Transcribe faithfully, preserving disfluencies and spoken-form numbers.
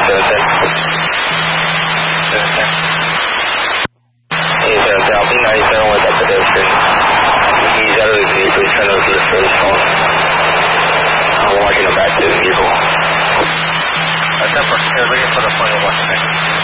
seven ten. seven ten. Hey, seven ten, I'll be ninety-seven with that pedestrian. He's out of the vehicle, he's trying to look for his phone. I'm watching him back to the vehicle. Uh, ten four, uh, waiting for the phone, you'll watch it next.